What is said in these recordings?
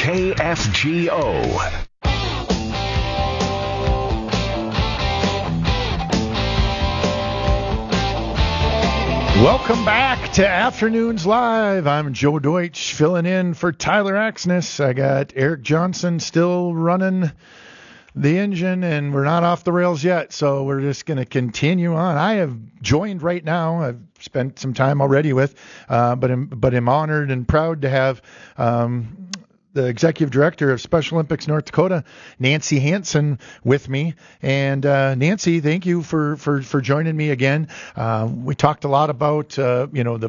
KFGO. Welcome back to Afternoons Live. I'm Joe Deutsch filling in for Tyler Axness. I got Eric Johnson still running the engine, and we're not off the rails yet, so we're just going to continue on. I have joined right now. I've spent some time already with, but I'm honored and proud to have the executive director of Special Olympics North Dakota, Nancy Hansen, with me. And Nancy, thank you for joining me again. We talked a lot about how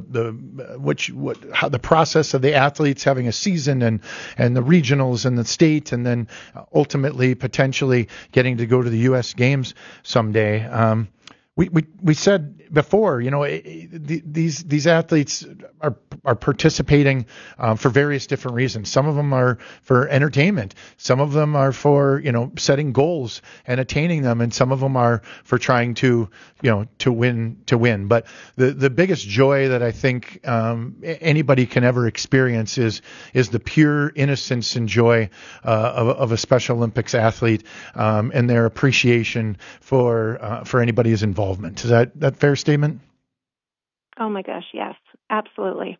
the process of the athletes having a season and the regionals and the state, and then ultimately potentially getting to go to the U.S. Games someday. We said before, these athletes are participating for various different reasons. Some of them are for entertainment. Some of them are for setting goals and attaining them, and some of them are for trying to win. But the biggest joy that I think anybody can ever experience is the pure innocence and joy of a Special Olympics athlete, and their appreciation for anybody's involvement. Is that fair statement? Oh my gosh, yes, absolutely.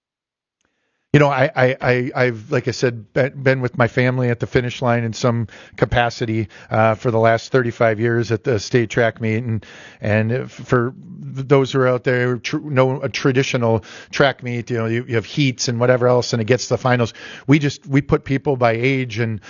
I've, like I said, been with my family at the finish line in some capacity for the last 35 years at the state track meet, and for those who are out there know a traditional track meet, you have heats and whatever else, and it gets to the finals. We put people by age and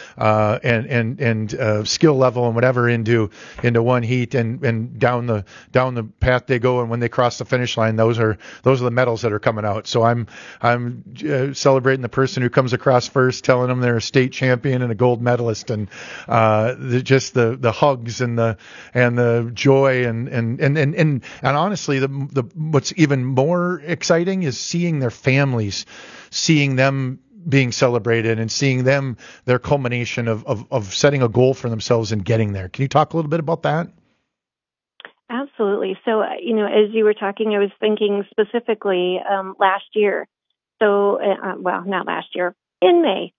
skill level and whatever into one heat, and down the path they go, and when they cross the finish line, those are the medals that are coming out. So I'm celebrating the person who comes across first, telling them they're a state champion and a gold medalist, and the hugs and the joy and honestly, the what's even more exciting is seeing their families, seeing them being celebrated, and seeing them, their culmination of setting a goal for themselves and getting there. Can you talk a little bit about that? Absolutely. So, as you were talking, I was thinking specifically last year. So, not last year, in May,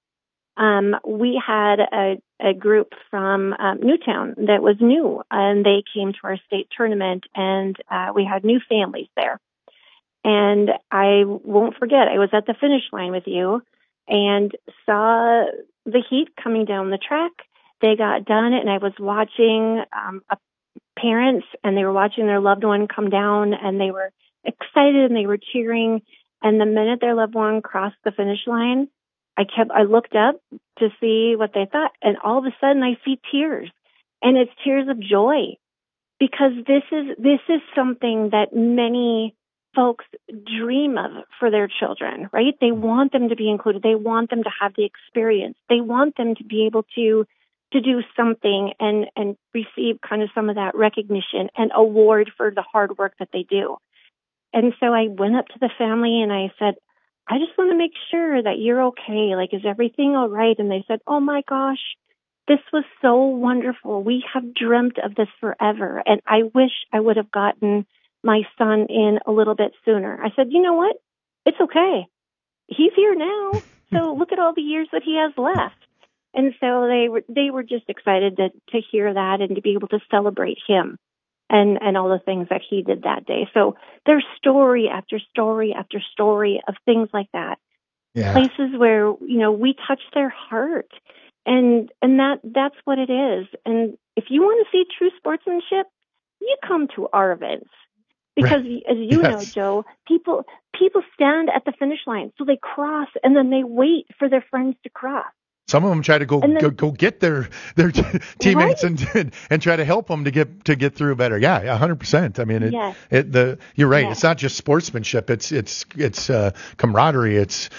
we had a group from Newtown that was new, and they came to our state tournament, and we had new families there. And I won't forget, I was at the finish line with you and saw the heat coming down the track. They got done, and I was watching parents, and they were watching their loved one come down, and they were excited, and they were cheering. And the minute their loved one crossed the finish line, I looked up to see what they thought, and all of a sudden I see tears, and it's tears of joy, because this is something that many folks dream of for their children, right? They want them to be included. They want them to have the experience. They want them to be able to do something and receive kind of some of that recognition and award for the hard work that they do. And so I went up to the family and I said, I just want to make sure that you're okay. Like, is everything all right? And they said, oh my gosh, this was so wonderful. We have dreamt of this forever. And I wish I would have gotten my son in a little bit sooner. I said, you know what? It's okay. He's here now. So look at all the years that he has left. And so they were just excited to hear that and to be able to celebrate him and all the things that he did that day. So there's story after story after story of things like that. Yeah. Places where, we touch their heart. And that's what it is. And if you want to see true sportsmanship, you come to our events. Because as you know, Joe, people stand at the finish line. So they cross and then they wait for their friends to cross. Some of them try to go get their teammates and try to help them to get through better. Yeah, 100%. I mean, you're right. Yes. It's not just sportsmanship. It's camaraderie. It's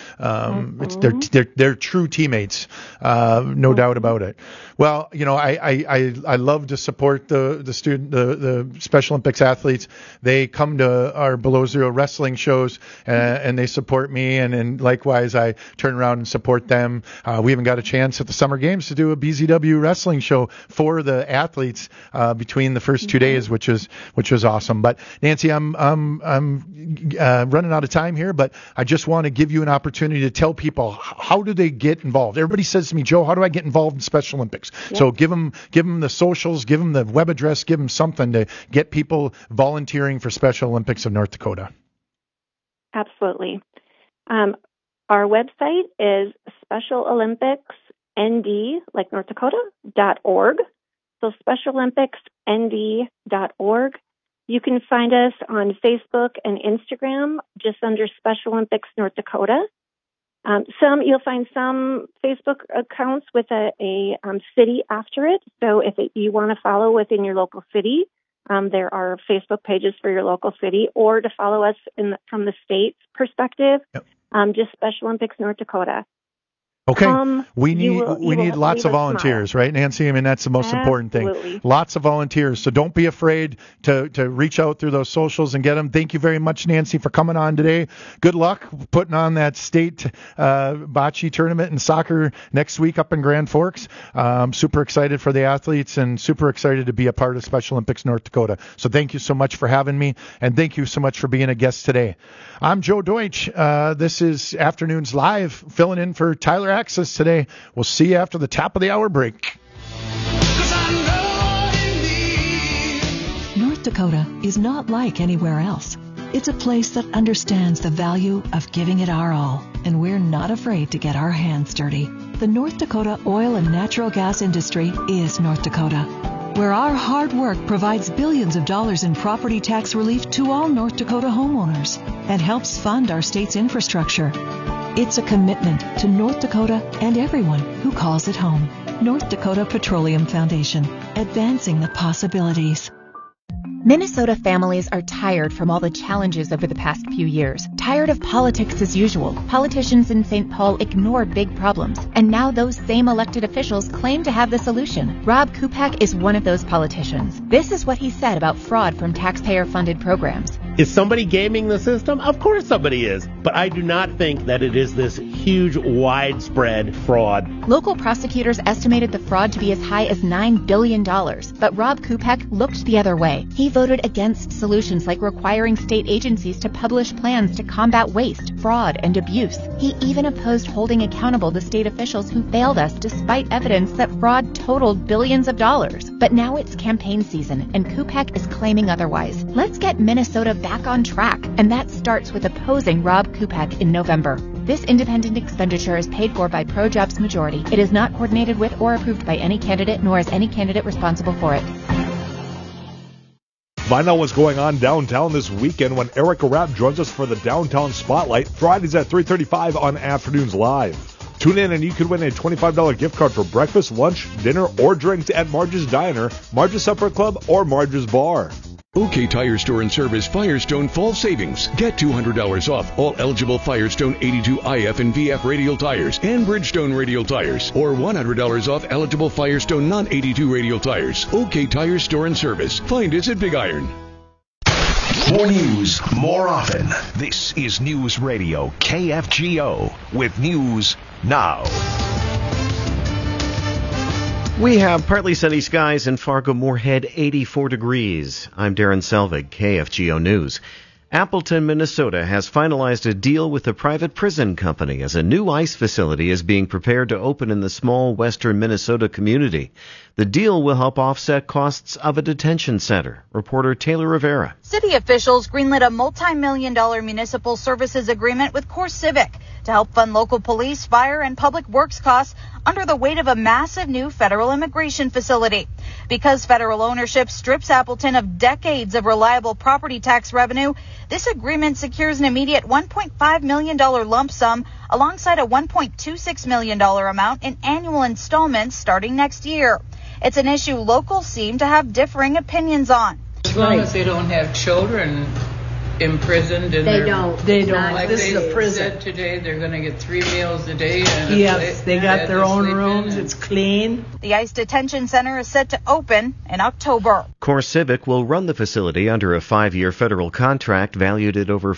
they're true teammates. No doubt about it. Well, I love to support the Special Olympics athletes. They come to our Below Zero wrestling shows and they support me, and likewise I turn around and support them. We even got a chance at the Summer Games to do a BZW wrestling show for the athletes between the first 2 days, which was awesome. But Nancy, I'm running out of time here, but I just want to give you an opportunity to tell people, how do they get involved? Everybody says to me, Joe, how do I get involved in Special Olympics? Yeah. So give them the socials, give them the web address, give them something to get people volunteering for Special Olympics of North Dakota. Absolutely. Our website is SpecialOlympicsND, like North Dakota, .org. So SpecialOlympicsND.org. You can find us on Facebook and Instagram just under Special Olympics North Dakota. You'll find some Facebook accounts with a city after it. So if you want to follow within your local city, there are Facebook pages for your local city, or to follow us from the state's perspective, just Special Olympics North Dakota. Okay, we need lots of volunteers, right, Nancy? I mean, that's the most important thing. Lots of volunteers. So don't be afraid to reach out through those socials and get them. Thank you very much, Nancy, for coming on today. Good luck putting on that state bocce tournament in soccer next week up in Grand Forks. I'm super excited for the athletes and super excited to be a part of Special Olympics North Dakota. So thank you so much for having me, and thank you so much for being a guest today. I'm Joe Deutsch. This is Afternoons Live, filling in for Tyler Access today. We'll see you after the top of the hour break. North Dakota is not like anywhere else. It's a place that understands the value of giving it our all, and we're not afraid to get our hands dirty. The North Dakota oil and natural gas industry is North Dakota, where our hard work provides billions of dollars in property tax relief to all North Dakota homeowners and helps fund our state's infrastructure. It's a commitment to North Dakota and everyone who calls it home. North Dakota Petroleum Foundation, advancing the possibilities. Minnesota families are tired from all the challenges over the past few years. Tired of politics as usual. Politicians in St. Paul ignore big problems, and now those same elected officials claim to have the solution. Rob Kupak is one of those politicians. This is what he said about fraud from taxpayer-funded programs. Is somebody gaming the system? Of course somebody is. But I do not think that it is this huge, widespread fraud. Local prosecutors estimated the fraud to be as high as $9 billion. But Rob Kupak looked the other way. He voted against solutions like requiring state agencies to publish plans to combat waste, fraud, and abuse. He even opposed holding accountable the state officials who failed us despite evidence that fraud totaled billions of dollars. But now it's campaign season, and Kupak is claiming otherwise. Let's get Minnesota back on track, and that starts with opposing Rob Kupak in November. This independent expenditure is paid for by Pro-Jobs Majority. It is not coordinated with or approved by any candidate, nor is any candidate responsible for it. Find out what's going on downtown this weekend when Erica Rapp joins us for the Downtown Spotlight, Fridays at 3:35 on Afternoons Live. Tune in and you could win a $25 gift card for breakfast, lunch, dinner, or drinks at Marge's Diner, Marge's Supper Club, or Marge's Bar. OK Tire Store and Service Firestone Fall Savings. Get $200 off all eligible Firestone 82 IF and VF radial tires and Bridgestone radial tires, or $100 off eligible Firestone non-82 radial tires. OK Tire Store and Service. Find us at Big Iron. More news, more often. This is News Radio KFGO with News Now. We have partly sunny skies in Fargo-Moorhead, 84 degrees. I'm Darren Selvig, KFGO News. Appleton, Minnesota has finalized a deal with a private prison company as a new ICE facility is being prepared to open in the small western Minnesota community. The deal will help offset costs of a detention center. Reporter Taylor Rivera. City officials greenlit a multi-million-dollar municipal services agreement with CoreCivic to help fund local police, fire, and public works costs under the weight of a massive new federal immigration facility. Because federal ownership strips Appleton of decades of reliable property tax revenue, this agreement secures an immediate $1.5 million lump sum alongside a $1.26 million amount in annual installments starting next year. It's an issue locals seem to have differing opinions on. As long as they don't have children imprisoned in They don't. Like this is a prison. Said today they're going to get 3 meals a day. And yes, they got their own rooms. It's clean. The ICE detention center is set to open in October. CoreCivic will run the facility under a 5-year federal contract valued at over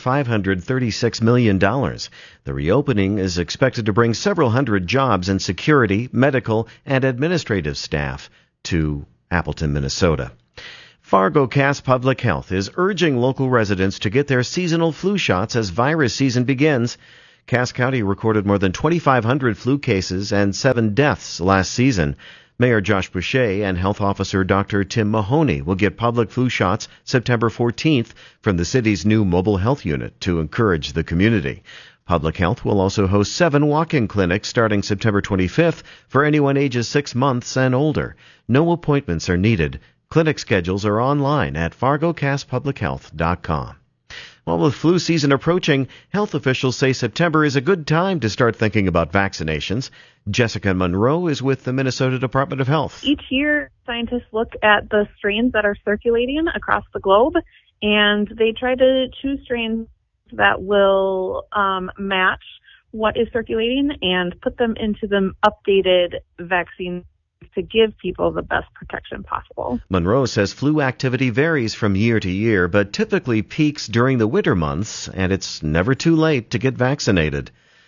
$536 million. The reopening is expected to bring several hundred jobs in security, medical, and administrative staff to Appleton, Minnesota. Fargo Cass Public Health is urging local residents to get their seasonal flu shots as virus season begins. Cass County recorded more than 2,500 flu cases and 7 deaths last season. Mayor Josh Boucher and Health Officer Dr. Tim Mahoney will get public flu shots September 14th from the city's new mobile health unit to encourage the community. Public Health will also host 7 walk-in clinics starting September 25th for anyone ages 6 months and older. No appointments are needed. Clinic schedules are online at fargocasspublichealth.com. Well, with flu season approaching, health officials say September is a good time to start thinking about vaccinations. Jessica Monroe is with the Minnesota Department of Health. Each year, scientists look at the strains that are circulating across the globe, and they try to choose strains that will match what is circulating and put them into the updated vaccine to give people the best protection possible. Monroe says flu activity varies from year to year, but typically peaks during the winter months, and it's never too late to get vaccinated.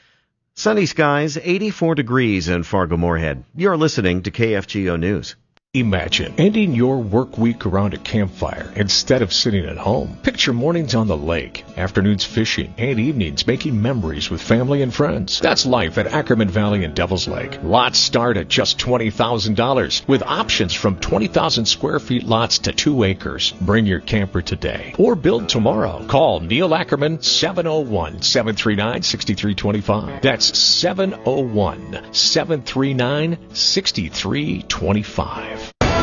Sunny skies, 84 degrees in Fargo-Moorhead. You're listening to KFGO News. Imagine ending your work week around a campfire instead of sitting at home. Picture mornings on the lake, afternoons fishing, and evenings making memories with family and friends. That's life at Ackerman Valley and Devil's Lake. Lots start at just $20,000 with options from 20,000 square feet lots to 2 acres. Bring your camper today or build tomorrow. Call Neil Ackerman 701-739-6325. That's 701-739-6325.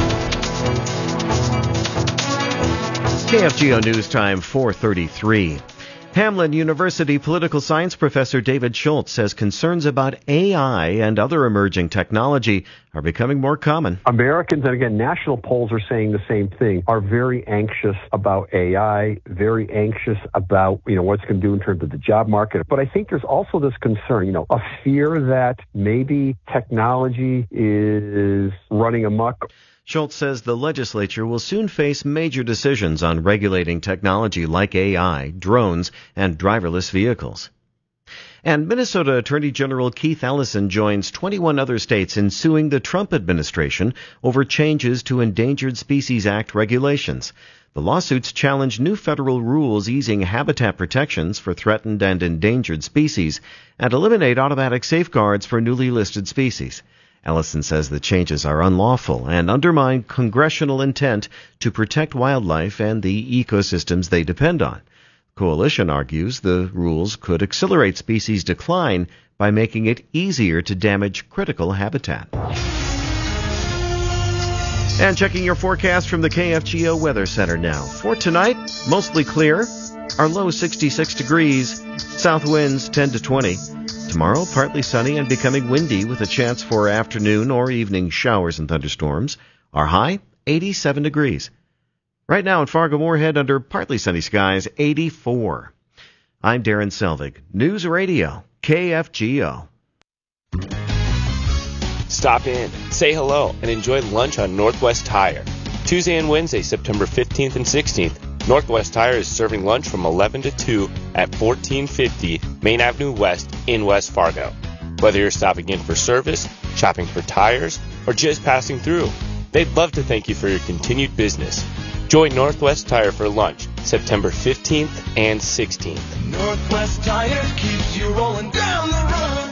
KFGO News Time 4:33. Hamline University political science professor David Schultz says concerns about AI and other emerging technology are becoming more common. Americans, and again, national polls are saying the same thing, are very anxious about AI, very anxious about, what it's going to do in terms of the job market. But I think there's also this concern, a fear that maybe technology is running amok. Schultz says the legislature will soon face major decisions on regulating technology like AI, drones, and driverless vehicles. And Minnesota Attorney General Keith Ellison joins 21 other states in suing the Trump administration over changes to Endangered Species Act regulations. The lawsuits challenge new federal rules easing habitat protections for threatened and endangered species and eliminate automatic safeguards for newly listed species. Ellison says the changes are unlawful and undermine congressional intent to protect wildlife and the ecosystems they depend on. The coalition argues the rules could accelerate species decline by making it easier to damage critical habitat. And checking your forecast from the KFGO Weather Center now. For tonight, mostly clear. Our low 66 degrees. South winds 10 to 20. Tomorrow, partly sunny and becoming windy with a chance for afternoon or evening showers and thunderstorms. Our high, 87 degrees. Right now in Fargo-Moorhead, under partly sunny skies, 84. I'm Darren Selvig, News Radio, KFGO. Stop in, say hello, and enjoy lunch on Northwest Tire. Tuesday and Wednesday, September 15th and 16th. Northwest Tire is serving lunch from 11 to 2 at 1450 Main Avenue West in West Fargo. Whether you're stopping in for service, shopping for tires, or just passing through, they'd love to thank you for your continued business. Join Northwest Tire for lunch September 15th and 16th. Northwest Tire keeps you rolling down the road.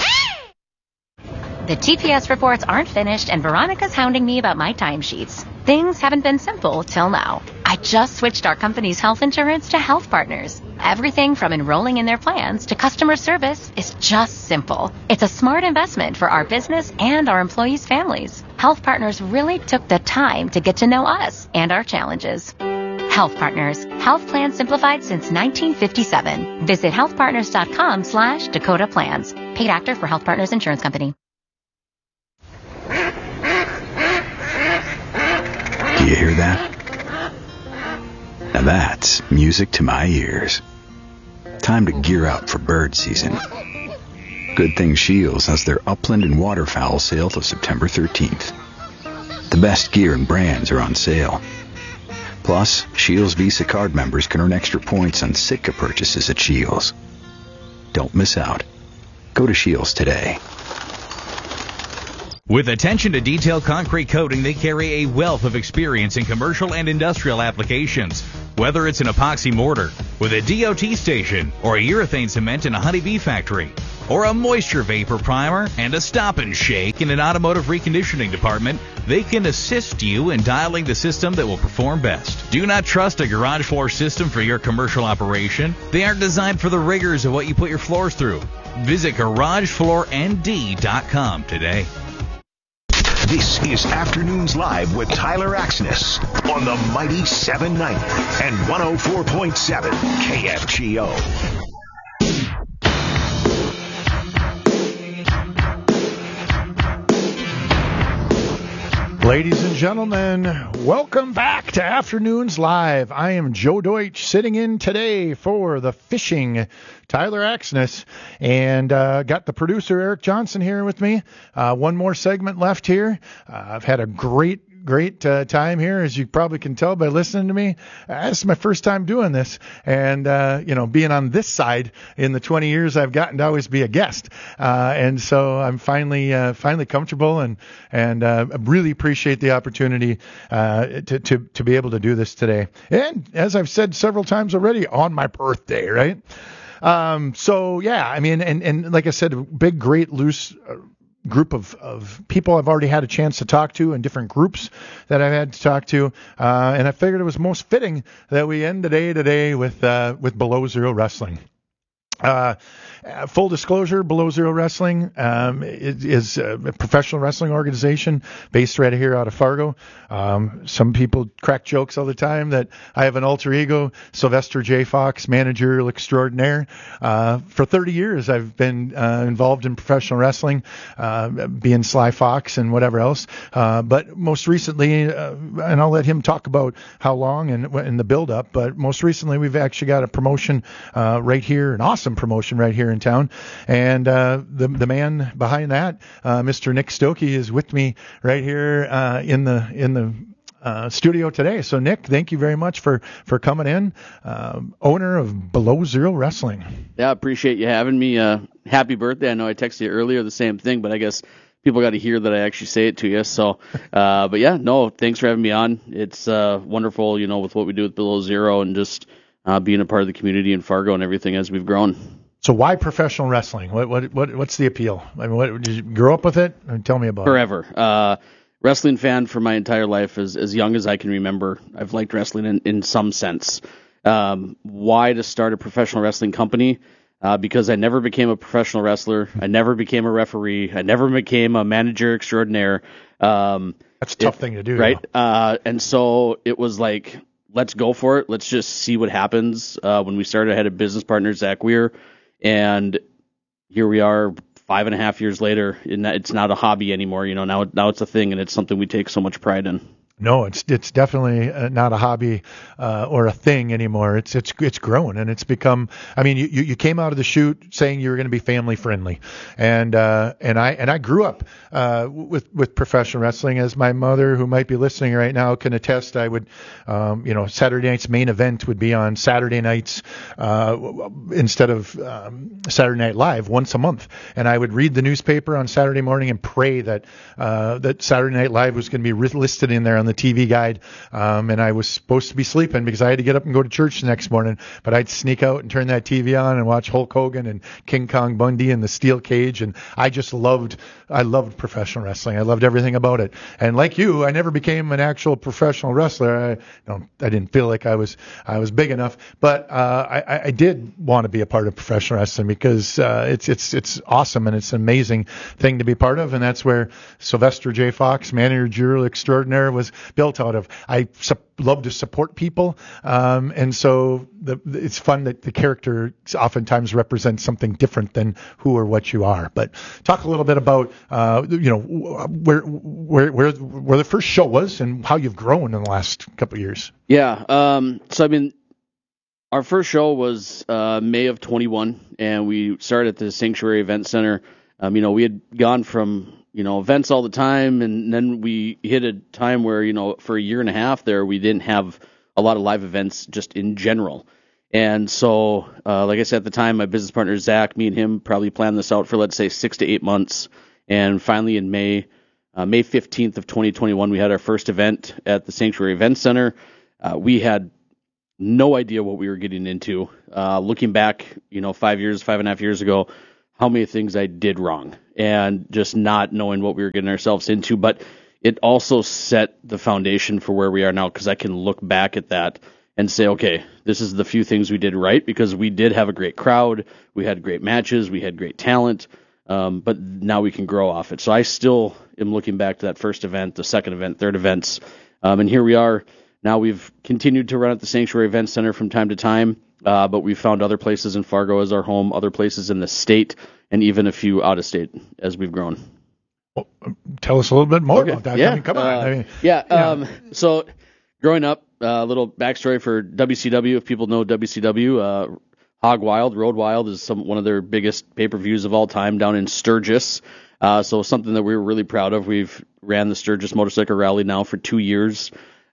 The TPS reports aren't finished, and Veronica's hounding me about my timesheets. Things haven't been simple till now. I just switched our company's health insurance to Health Partners. Everything from enrolling in their plans to customer service is just simple. It's a smart investment for our business and our employees' families. Health Partners really took the time to get to know us and our challenges. Health Partners. Health plans simplified since 1957. Visit healthpartners.com/Dakota Plans. Paid actor for Health Partners Insurance Company. Do you hear that? Now that's music to my ears. Time to gear up for bird season. Good thing Shields has their upland and waterfowl sale till September 13th. The best gear and brands are on sale. Plus, Shields Visa card members can earn extra points on Sitka purchases at Shields. Don't miss out. Go to Shields today. With attention to detailed concrete coating, they carry a wealth of experience in commercial and industrial applications. Whether it's an epoxy mortar with a DOT station, or a urethane cement in a honeybee factory, or a moisture vapor primer and a stop and shake in an automotive reconditioning department, they can assist you in dialing the system that will perform best. Do not trust a garage floor system for your commercial operation. They aren't designed for the rigors of what you put your floors through. Visit GarageFloorND.com today. This is Afternoons Live with Tyler Axness on the mighty 790 and 104.7 KFGO. Ladies and gentlemen, welcome back to Afternoons Live. I am Joe Deutsch, sitting in today for the fishing Tyler Axness, and got the producer Eric Johnson here with me. One more segment left here. I've had a great time here, as you probably can tell by listening to me. This is my first time doing this, and being on this side in the 20 years I've gotten to always be a guest, and so I'm finally comfortable, and I really appreciate the opportunity to be able to do this today. And as I've said several times already, on my birthday, right? So yeah, I mean, and like I said, a big, great, loose group of people I've already had a chance to talk to, and different groups that I've had to talk to, and I figured it was most fitting that we end the day today with Below Zero Wrestling. Full disclosure, Below Zero Wrestling is a professional wrestling organization based right here out of Fargo. Some people crack jokes all the time that I have an alter ego, Sylvester J. Fox, manager extraordinaire. For 30 years, I've been involved in professional wrestling, being Sly Fox and whatever else. But most recently, and I'll let him talk about how long and the build-up, but most recently we've actually got a promotion right here, an awesome promotion right here in town, and the man behind that, Mr. Nick Stokey, is with me right here in the studio today. So Nick, thank you very much for coming in, owner of Below Zero Wrestling. Yeah, I appreciate you having me. Happy birthday. I know I texted you earlier the same thing, but I guess people got to hear that I actually say it to you. So, but yeah, no, thanks for having me on. It's wonderful, with what we do with Below Zero, and just being a part of the community in Fargo and everything as we've grown. So why professional wrestling? What's the appeal? I mean, did you grow up with it? Tell me about it. Forever. Wrestling fan for my entire life, as young as I can remember. I've liked wrestling in some sense. Why to start a professional wrestling company? Because I never became a professional wrestler. I never became a referee. I never became a manager extraordinaire. That's a tough thing to do. Right? And so it was like, let's go for it. Let's just see what happens. When we started, I had a business partner, Zach Weir, and here we are 5.5 years later, and it's not a hobby anymore. Now it's a thing, and it's something we take so much pride in. No, it's definitely not a hobby or a thing anymore. It's grown, and it's become. I mean, you came out of the chute saying you were going to be family friendly, and I grew up with professional wrestling, as my mother, who might be listening right now, can attest. I would, Saturday night's main event would be on Saturday nights instead of Saturday Night Live once a month, and I would read the newspaper on Saturday morning and pray that Saturday Night Live was going to be listed in there on the TV guide, and I was supposed to be sleeping because I had to get up and go to church the next morning, but I'd sneak out and turn that TV on and watch Hulk Hogan and King Kong Bundy and the steel cage, and I loved professional wrestling. I loved everything about it. And like you, I never became an actual professional wrestler. I didn't feel like I was big enough, but I did want to be a part of professional wrestling because it's awesome, and it's an amazing thing to be part of, and that's where Sylvester J. Fox, manager extraordinaire, was built out of. I love to support people, and so it's fun that the character oftentimes represents something different than who or what you are. But talk a little bit about where the first show was and how you've grown in the last couple of years. Yeah. So I mean, our first show was May of 21, and we started at the Sanctuary Event Center. We had gone from events all the time, and then we hit a time where for a year and a half there we didn't have a lot of live events just in general. And so, like I said at the time, my business partner Zach, me and him probably planned this out for let's say 6 to 8 months, and finally in May 15th of 2021, we had our first event at the Sanctuary Event Center. We had no idea what we were getting into. Looking back, 5.5 years ago, how many things I did wrong, and just not knowing what we were getting ourselves into. But it also set the foundation for where we are now, because I can look back at that and say, okay, this is the few things we did right, because we did have a great crowd, we had great matches, we had great talent, but now we can grow off it. So I still am looking back to that first event, the second event, third events, and here we are. Now we've continued to run at the Sanctuary Event Center from time to time, but we've found other places in Fargo as our home, other places in the state, and even a few out of state as we've grown. Well, tell us a little bit more about that. Yeah. I mean, come on. So growing up, a little backstory for WCW, if people know WCW, Hog Wild, Road Wild is one of their biggest pay-per-views of all time down in Sturgis. So something that we were really proud of. We've ran the Sturgis Motorcycle Rally now for 2 years.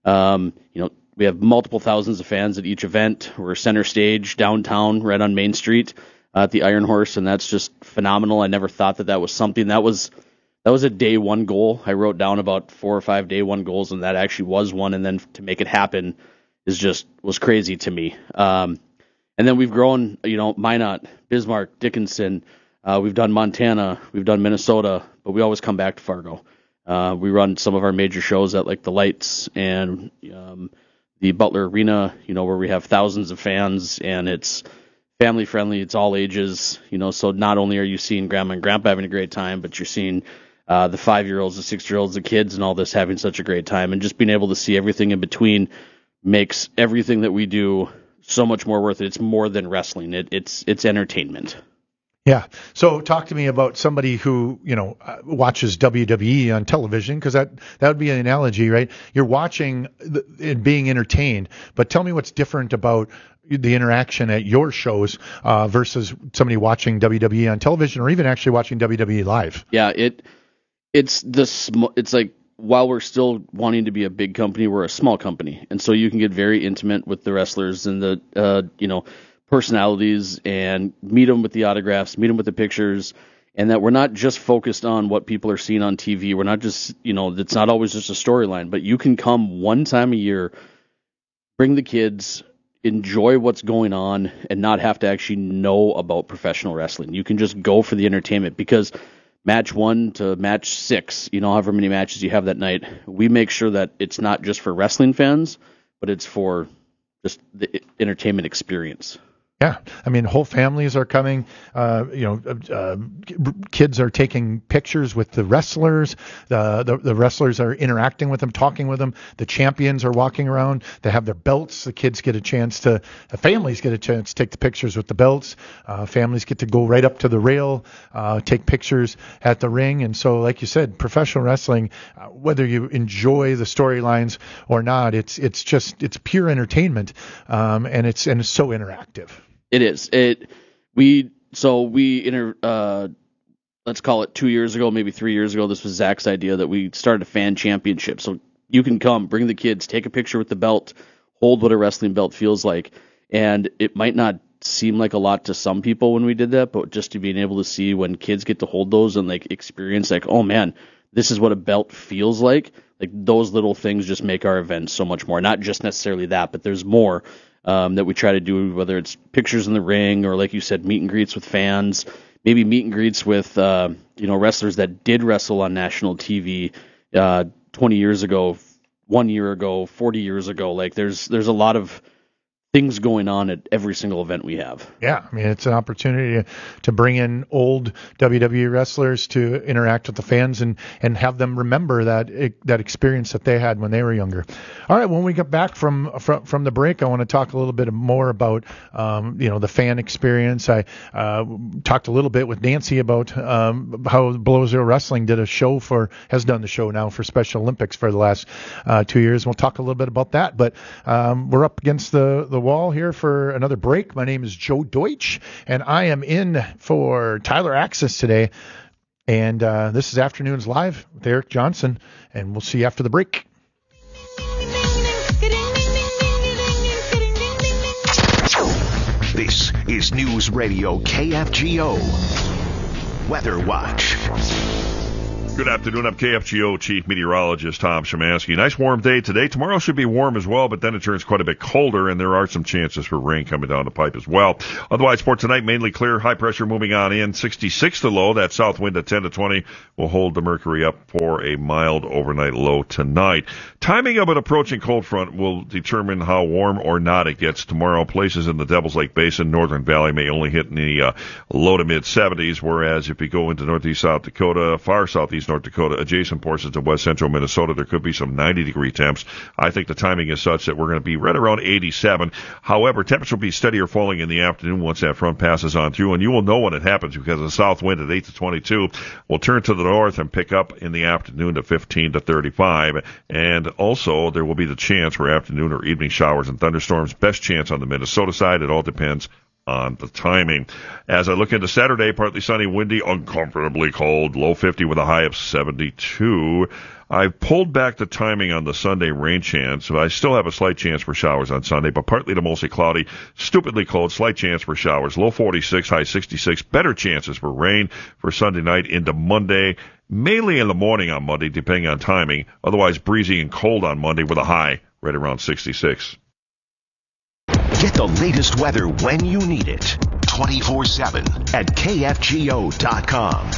We have multiple thousands of fans at each event. We're center stage downtown, right on Main Street at the Iron Horse, and that's just phenomenal. I never thought that was something that was a day one goal. I wrote down about 4 or 5 day one goals, and that actually was one. And then to make it happen was crazy to me. And then we've grown, Minot, Bismarck, Dickinson. We've done Montana, we've done Minnesota, but we always come back to Fargo. We run some of our major shows at like the Lights and the Butler Arena, where we have thousands of fans, and it's family friendly. It's all ages, so not only are you seeing grandma and grandpa having a great time, but you're seeing the 5-year-olds, the 6-year-olds, the kids, and all this having such a great time. And just being able to see everything in between makes everything that we do so much more worth it. It's more than wrestling. It's entertainment. Yeah. So talk to me about somebody who, watches WWE on television, because that would be an analogy, right? You're watching it being entertained, but tell me what's different about the interaction at your shows versus somebody watching WWE on television, or even actually watching WWE live. Yeah, it's like, while we're still wanting to be a big company, we're a small company, and so you can get very intimate with the wrestlers and the personalities, and meet them with the autographs, meet them with the pictures, and that we're not just focused on what people are seeing on TV. We're not just, it's not always just a storyline, but you can come one time a year, bring the kids, enjoy what's going on, and not have to actually know about professional wrestling. You can just go for the entertainment, because match 1 to match 6, however many matches you have that night, we make sure that it's not just for wrestling fans, but it's for just the entertainment experience. Yeah, I mean, whole families are coming. Kids are taking pictures with the wrestlers. The wrestlers are interacting with them, talking with them. The champions are walking around. They have their belts. The kids get a chance to. The families get a chance to take the pictures with the belts. Families get to go right up to the rail, take pictures at the ring. And so, like you said, professional wrestling, whether you enjoy the storylines or not, it's pure entertainment, and it's so interactive. It is. Let's call it 2 years ago, maybe 3 years ago, this was Zach's idea that we started a fan championship. So you can come, bring the kids, take a picture with the belt, hold what a wrestling belt feels like. And it might not seem like a lot to some people when we did that, but just to being able to see when kids get to hold those and like experience like, oh man, this is what a belt feels like those little things just make our event so much more. Not just necessarily that, but there's more that we try to do, whether it's pictures in the ring or, like you said, meet and greets with fans, maybe meet and greets with wrestlers that did wrestle on national TV 20 years ago, 1 year ago, 40 years ago. Like there's a lot of things going on at every single event we have. Yeah, I mean, it's an opportunity to bring in old WWE wrestlers to interact with the fans and have them remember that experience that they had when they were younger. All right, when we get back from the break, I want to talk a little bit more about the fan experience. I talked a little bit with Nancy about how Below Zero Wrestling has done the show now for Special Olympics for the last 2 years. We'll talk a little bit about that, but we're up against the wall here for another break. My name is Joe Deutsch, and I am in for Tyler Axis today. And this is Afternoons Live with Eric Johnson, and we'll see you after the break. This is News Radio KFGO Weather Watch. Good afternoon. I'm KFGO Chief Meteorologist Tom Szymanski. Nice warm day today. Tomorrow should be warm as well, but then it turns quite a bit colder, and there are some chances for rain coming down the pipe as well. Otherwise, for tonight, mainly clear. High pressure moving on in. 66 the low. That south wind at 10 to 20 will hold the mercury up for a mild overnight low tonight. Timing of an approaching cold front will determine how warm or not it gets tomorrow. Places in the Devil's Lake Basin, Northern Valley may only hit in the low to mid 70s, whereas if you go into northeast South Dakota, far southeast North Dakota, adjacent portions of west central Minnesota, there could be some 90-degree temps. I think the timing is such that we're going to be right around 87. However, temperature will be steadier falling in the afternoon once that front passes on through, and you will know when it happens because the south wind at 8 to 22 will turn to the north and pick up in the afternoon to 15 to 35. And also, there will be the chance for afternoon or evening showers and thunderstorms. Best chance on the Minnesota side. It all depends on the timing. As I look into Saturday, partly sunny, windy, uncomfortably cold, low 50 with a high of 72. I've pulled back the timing on the Sunday rain chance, so I still have a slight chance for showers on Sunday, but partly to mostly cloudy, stupidly cold, slight chance for showers, low 46, high 66, better chances for rain for Sunday night into Monday, mainly in the morning on Monday, depending on timing, otherwise breezy and cold on Monday with a high right around 66. Get the latest weather when you need it, 24/7 at KFGO.com.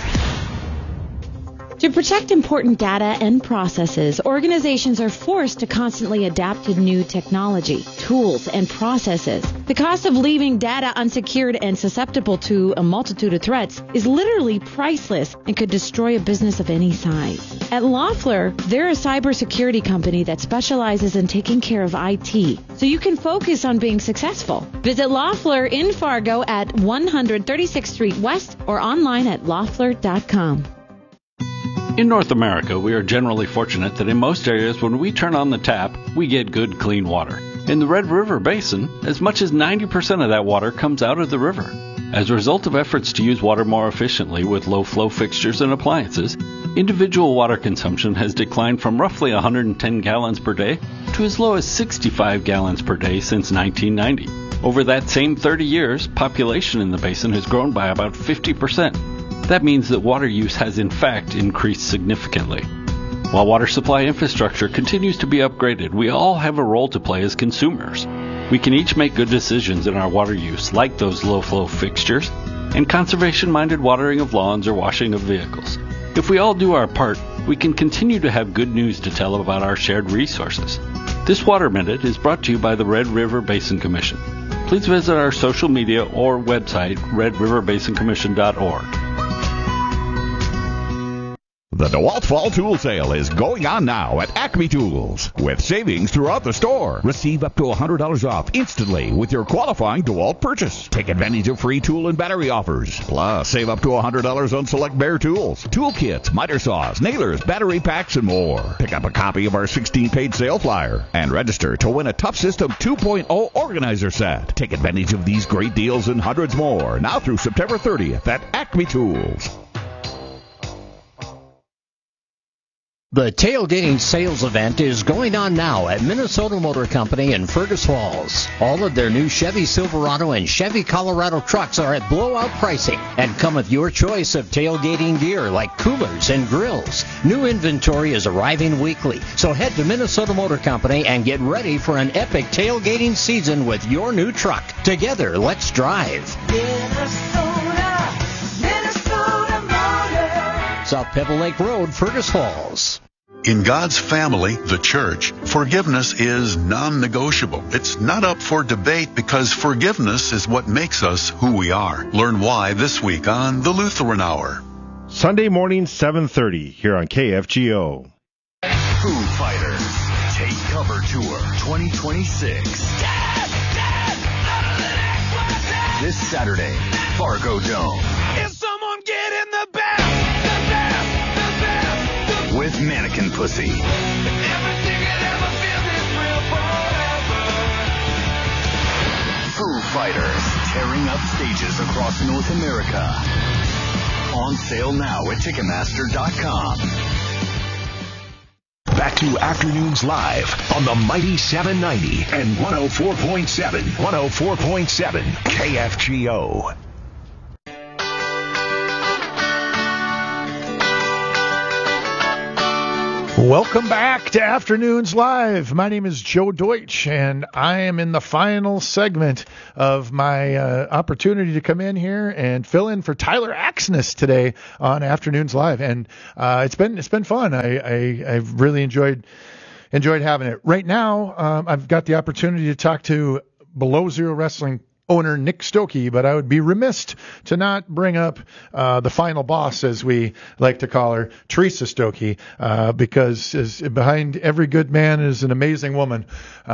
To protect important data and processes, organizations are forced to constantly adapt to new technology, tools, and processes. The cost of leaving data unsecured and susceptible to a multitude of threats is literally priceless and could destroy a business of any size. At Loeffler, they're a cybersecurity company that specializes in taking care of IT, so you can focus on being successful. Visit Loeffler in Fargo at 136th Street West or online at loeffler.com. In North America, we are generally fortunate that in most areas when we turn on the tap, we get good, clean water. In the Red River Basin, as much as 90% of that water comes out of the river. As a result of efforts to use water more efficiently with low-flow fixtures and appliances, individual water consumption has declined from roughly 110 gallons per day to as low as 65 gallons per day since 1990. Over that same 30 years, population in the basin has grown by about 50%. That means that water use has in fact increased significantly. While water supply infrastructure continues to be upgraded, we all have a role to play as consumers. We can each make good decisions in our water use, like those low-flow fixtures and conservation-minded watering of lawns or washing of vehicles. If we all do our part, we can continue to have good news to tell about our shared resources. This Water Minute is brought to you by the Red River Basin Commission. Please visit our social media or website, redriverbasincommission.org. The DeWalt Fall Tool Sale is going on now at Acme Tools with savings throughout the store. Receive up to $100 off instantly with your qualifying DeWalt purchase. Take advantage of free tool and battery offers. Plus, save up to $100 on select Bear tools, tool kits, miter saws, nailers, battery packs, and more. Pick up a copy of our 16-page sale flyer and register to win a Tough System 2.0 organizer set. Take advantage of these great deals and hundreds more now through September 30th at Acme Tools. The tailgating sales event is going on now at Minnesota Motor Company in Fergus Falls. All of their new Chevy Silverado and Chevy Colorado trucks are at blowout pricing and come with your choice of tailgating gear like coolers and grills. New inventory is arriving weekly, so head to Minnesota Motor Company and get ready for an epic tailgating season with your new truck. Together, let's drive. Minnesota Motor. South Pebble Lake Road, Fergus Falls. In God's family, the church, forgiveness is non-negotiable. It's not up for debate because forgiveness is what makes us who we are. Learn why this week on The Lutheran Hour. Sunday morning, 7:30 here on KFGO. Foo Fighters Take Cover Tour 2026. This Saturday, Fargo Dome. Is someone getting the best? With Mannequin Pussy. Foo Fighters tearing up stages across North America. On sale now at Ticketmaster.com. Back to Afternoons Live on the Mighty 790 and 104.7 KFGO. Welcome back to Afternoons Live. My name is Joe Deutsch, and I am in the final segment of my opportunity to come in here and fill in for Tyler Axness today on Afternoons Live. And it's been fun. I've really enjoyed having it. Right now, I've got the opportunity to talk to Below Zero Wrestling owner Nick Stokey, but I would be remiss to not bring up the final boss, as we like to call her, Teresa Stokey, because behind every good man is an amazing woman.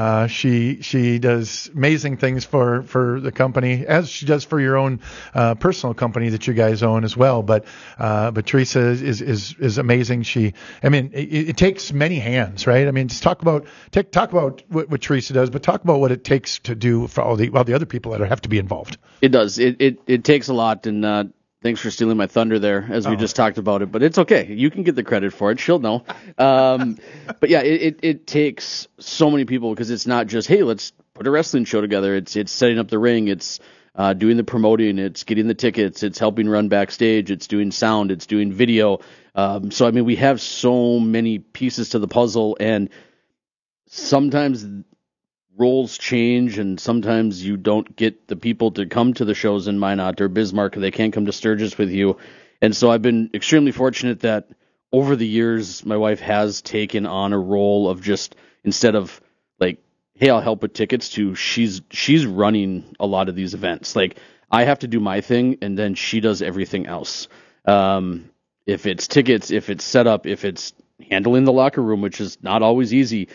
She does amazing things for the company, as she does for your own personal company that you guys own as well. But Teresa is amazing. It takes many hands, right? I mean, just talk about what Teresa does, but talk about what it takes to do for all the other people that have to be involved. It does. It takes a lot, and thanks for stealing my thunder there, as we just talked about it. But it's okay. You can get the credit for it. She'll know. But yeah, it takes so many people, because it's not just, hey, let's put a wrestling show together. It's setting up the ring. It's doing the promoting. It's getting the tickets. It's helping run backstage. It's doing sound. It's doing video. So I mean, we have so many pieces to the puzzle, and sometimes roles change, and sometimes you don't get the people to come to the shows in Minot or Bismarck, or they can't come to Sturgis with you. And so I've been extremely fortunate that over the years, my wife has taken on a role of just, instead of like, hey, I'll help with tickets, to she's running a lot of these events. Like, I have to do my thing, and then she does everything else. If it's tickets, if it's setup, if it's handling the locker room, which is not always easy.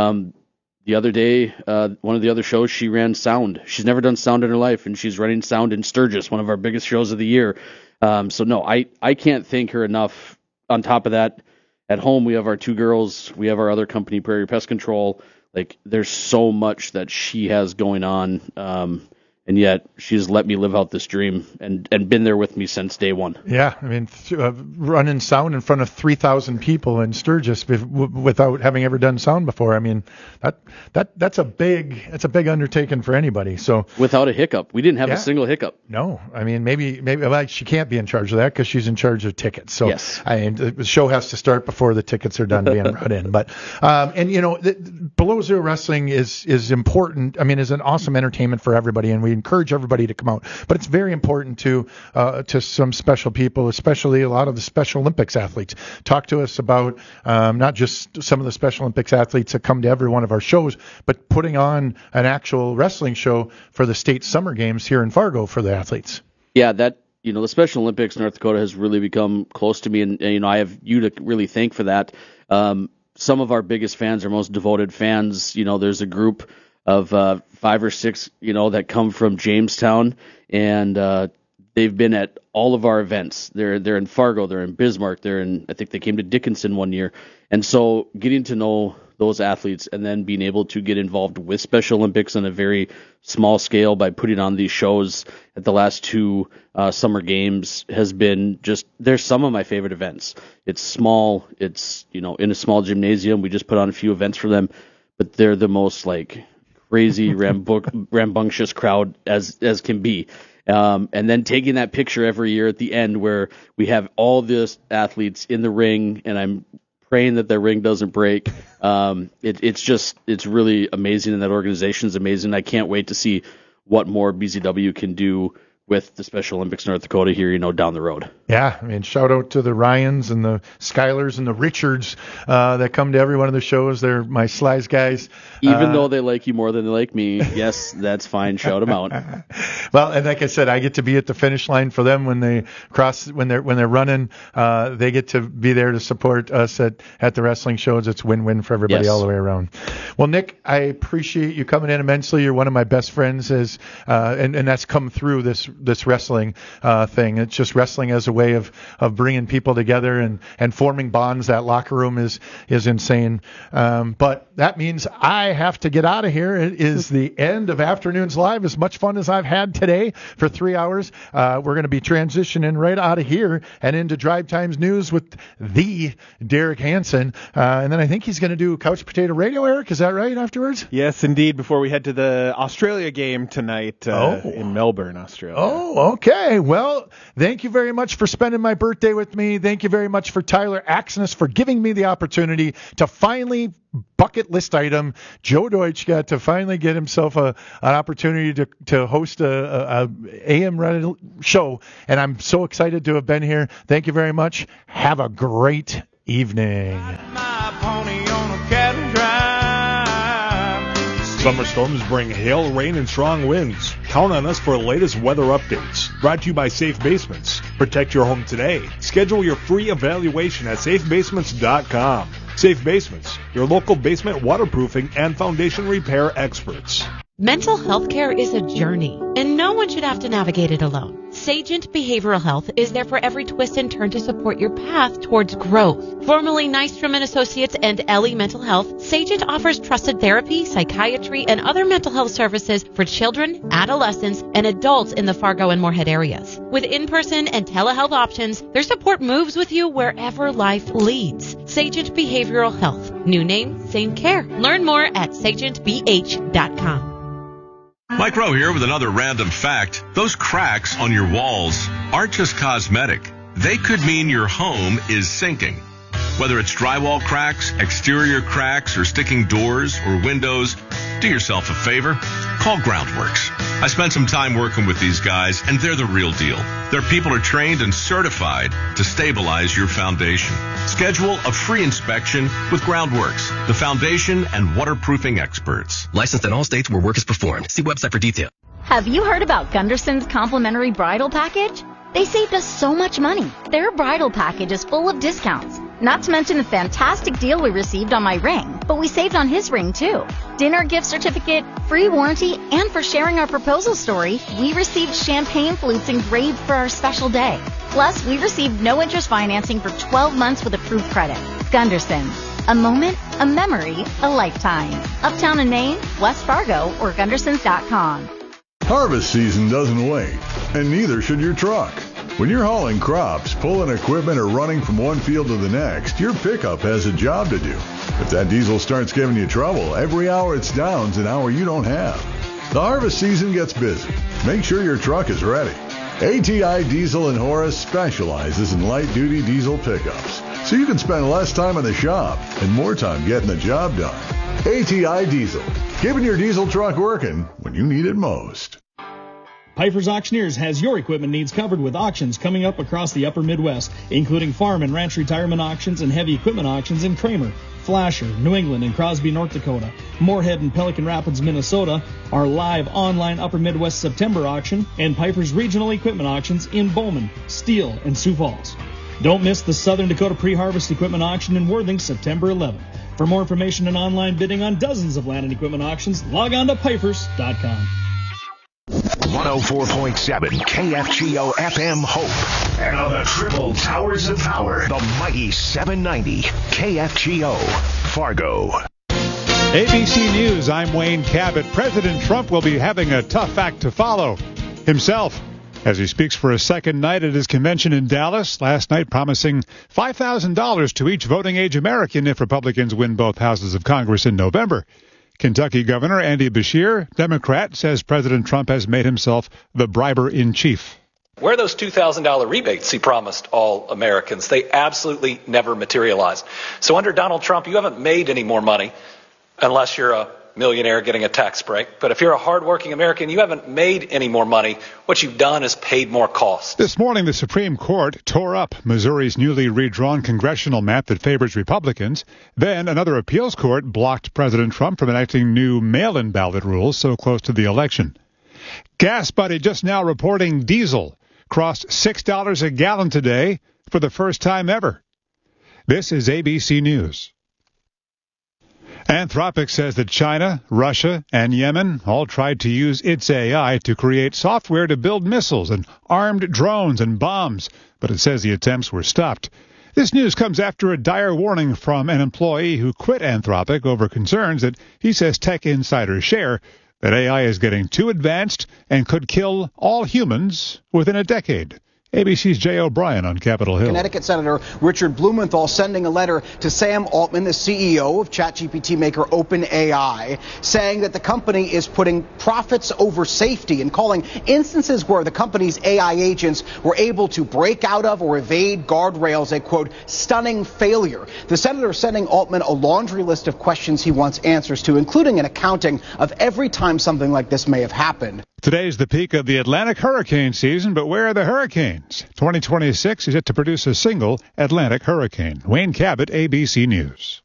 The other day, one of the other shows, she ran sound. She's never done sound in her life, and she's running sound in Sturgis, one of our biggest shows of the year. So no, I can't thank her enough. On top of that, at home, we have our two girls. We have our other company, Prairie Pest Control. Like, there's so much that she has going on. And yet she's let me live out this dream and been there with me since day one. Yeah, I mean, running sound in front of 3,000 people in Sturgis without having ever done sound before. I mean, that's a big undertaking for anybody. So without a hiccup, we didn't have a single hiccup. No, I mean, maybe well, she can't be in charge of that because she's in charge of tickets. So yes. The show has to start before the tickets are done being brought in. But and you know, Below Zero Wrestling is important. I mean, is an awesome entertainment for everybody, and we encourage everybody to come out. But it's very important to some special people, especially a lot of the Special Olympics athletes. Talk to us about not just some of the Special Olympics athletes that come to every one of our shows, but putting on an actual wrestling show for the state summer games here in Fargo for the athletes. Yeah, that, you know, the Special Olympics, North Dakota has really become close to me, and you know, I have you to really thank for that. Some of our biggest fans, our most devoted fans, you know, there's a group of 5 or 6, you know, that come from Jamestown, and they've been at all of our events. They're in Fargo, they're in Bismarck, I think they came to Dickinson one year. And so getting to know those athletes and then being able to get involved with Special Olympics on a very small scale by putting on these shows at the last 2 summer games has been just, they're some of my favorite events. It's small, it's, you know, in a small gymnasium. We just put on a few events for them, but they're the most like crazy rambunctious crowd as can be. And then taking that picture every year at the end where we have all the athletes in the ring, and I'm praying that their ring doesn't break. It's really amazing, and that organization's amazing. I can't wait to see what more BZW can do with the Special Olympics North Dakota here, down the road. Yeah, I mean, shout out to the Ryans and the Skylers and the Richards that come to every one of the shows. They're my Slice guys. Even though they like you more than they like me, yes, that's fine. Shout them out. Well, and like I said, I get to be at the finish line for them when they cross, when they're running. They get to be there to support us at the wrestling shows. It's win-win for everybody all the way around. Well, Nick, I appreciate you coming in immensely. You're one of my best friends, and that's come through this wrestling thing. It's just wrestling as a way of bringing people together and forming bonds. That locker room is insane. But that means I have to get out of here. It is the end of Afternoons Live. As much fun as I've had today for 3 hours. We're going to be transitioning right out of here and into Drive Times News with the Derek Hansen. And then I think he's going to do Couch Potato Radio, Eric. Is that right, afterwards? Yes, indeed, before we head to the Australia game tonight in Melbourne, Australia. Oh, okay. Well, thank you very much for spending my birthday with me. Thank you very much for Tyler Axness for giving me the opportunity to finally bucket list item. Joe Deutsch got to finally get himself an opportunity to host a AM radio show, and I'm so excited to have been here. Thank you very much. Have a great evening. Summer storms bring hail, rain, and strong winds. Count on us for the latest weather updates. Brought to you by Safe Basements. Protect your home today. Schedule your free evaluation at safebasements.com. Safe Basements, your local basement waterproofing and foundation repair experts. Mental health care is a journey, and no one should have to navigate it alone. Sagent Behavioral Health is there for every twist and turn to support your path towards growth. Formerly Nystrom & Associates and Ellie Mental Health, Sagent offers trusted therapy, psychiatry, and other mental health services for children, adolescents, and adults in the Fargo and Moorhead areas. With in-person and telehealth options, their support moves with you wherever life leads. Sagent Behavioral Health. New name, same care. Learn more at sagentbh.com. Mike Rowe here with another random fact. Those cracks on your walls aren't just cosmetic. They could mean your home is sinking. Whether it's drywall cracks, exterior cracks, or sticking doors or windows, do yourself a favor. Call Groundworks. I spent some time working with these guys, and they're the real deal. Their people are trained and certified to stabilize your foundation. Schedule a free inspection with Groundworks, the foundation and waterproofing experts. Licensed in all states where work is performed. See website for details. Have you heard about Gunderson's complimentary bridal package? They saved us so much money. Their bridal package is full of discounts. Not to mention the fantastic deal we received on my ring, but we saved on his ring too. Dinner gift certificate, free warranty, and for sharing our proposal story, we received champagne flutes engraved for our special day. Plus, we received no interest financing for 12 months with approved credit. Gunderson. A moment, a memory, a lifetime. Uptown in Maine, West Fargo, or Gundersons.com. Harvest season doesn't wait, and neither should your truck. When you're hauling crops, pulling equipment, or running from one field to the next, your pickup has a job to do. If that diesel starts giving you trouble, every hour it's down's an hour you don't have. The harvest season gets busy. Make sure your truck is ready. ATI Diesel in Horace specializes in light-duty diesel pickups, so you can spend less time in the shop and more time getting the job done. ATI Diesel, keeping your diesel truck working when you need it most. Piper's Auctioneers has your equipment needs covered with auctions coming up across the upper Midwest, including farm and ranch retirement auctions and heavy equipment auctions in Kramer, Flasher, New England, and Crosby, North Dakota. Moorhead and Pelican Rapids, Minnesota, our live online upper Midwest September auction, and Piper's regional equipment auctions in Bowman, Steele, and Sioux Falls. Don't miss the Southern Dakota pre-harvest equipment auction in Worthing September 11th. For more information and online bidding on dozens of land and equipment auctions, log on to Pipers.com. 104.7 KFGO FM Hope. And on the triple towers of power, the mighty 790 KFGO Fargo. ABC News, I'm Wayne Cabot. President Trump will be having a tough act to follow himself as he speaks for a second night at his convention in Dallas last night, promising $5,000 to each voting-age American if Republicans win both houses of Congress in November. Kentucky Governor Andy Beshear, Democrat, says President Trump has made himself the briber-in-chief. Where are those $2,000 rebates he promised all Americans? They absolutely never materialized. So under Donald Trump, you haven't made any more money unless you're a millionaire getting a tax break. But if you're a hardworking American, you haven't made any more money. What you've done is paid more costs. This morning, the Supreme Court tore up Missouri's newly redrawn congressional map that favors Republicans. Then another appeals court blocked President Trump from enacting new mail-in ballot rules so close to the election. Gas Buddy just now reporting diesel crossed $6 a gallon today for the first time ever. This is ABC News. Anthropic says that China, Russia, and Yemen all tried to use its AI to create software to build missiles and armed drones and bombs, but it says the attempts were stopped. This news comes after a dire warning from an employee who quit Anthropic over concerns that he says tech insiders share that AI is getting too advanced and could kill all humans within a decade. ABC's Jay O'Brien on Capitol Hill. Connecticut Senator Richard Blumenthal sending a letter to Sam Altman, the CEO of ChatGPT maker OpenAI, saying that the company is putting profits over safety and calling instances where the company's AI agents were able to break out of or evade guardrails a, quote, stunning failure. The senator sending Altman a laundry list of questions he wants answers to, including an accounting of every time something like this may have happened. Today's the peak of the Atlantic hurricane season, but where are the hurricanes? 2026 is yet to produce a single Atlantic hurricane. Wayne Cabot, ABC News.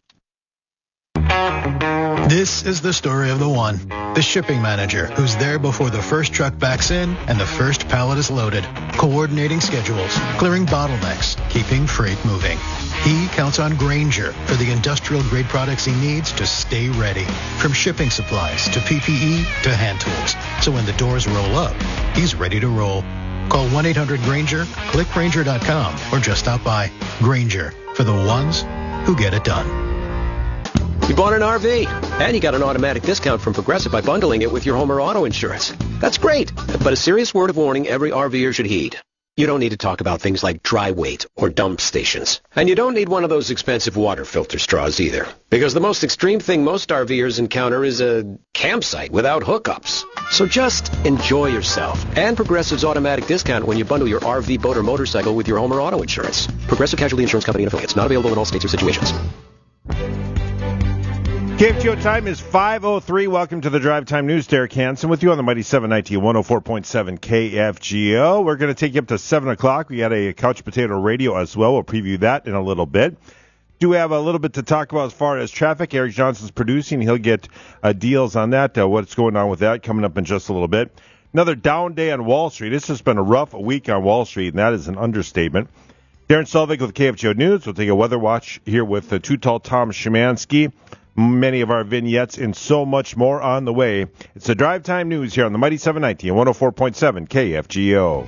This is the story of the one, the shipping manager, who's there before the first truck backs in and the first pallet is loaded, coordinating schedules, clearing bottlenecks, keeping freight moving. He counts on Grainger for the industrial-grade products he needs to stay ready, from shipping supplies to PPE to hand tools. So when the doors roll up, he's ready to roll. Call 1-800-GRAINGER, click Grainger.com, or just stop by. Grainger, for the ones who get it done. You bought an RV, and you got an automatic discount from Progressive by bundling it with your home or auto insurance. That's great, but a serious word of warning every RVer should heed. You don't need to talk about things like dry weight or dump stations. And you don't need one of those expensive water filter straws either. Because the most extreme thing most RVers encounter is a campsite without hookups. So just enjoy yourself. And Progressive's automatic discount when you bundle your RV, boat, or motorcycle with your home or auto insurance. Progressive Casualty Insurance Company and affiliates. Not available in all states or situations. KFGO time is 5:03. Welcome to the Drive Time News. Derek Hansen with you on the Mighty 790 104.7 KFGO. We're going to take you up to 7 o'clock. We got a Couch Potato Radio as well. We'll preview that in a little bit. Do have a little bit to talk about as far as traffic. Eric Johnson's producing. He'll get deals on that, what's going on with that coming up in just a little bit. Another down day on Wall Street. It's just been a rough week on Wall Street, and that is an understatement. Darren Selvig with KFGO News. We'll take a weather watch here with Too Tall Tom Szymanski. Many of our vignettes and so much more on the way. It's the Drive Time News here on the Mighty 790 and 104.7 KFGO.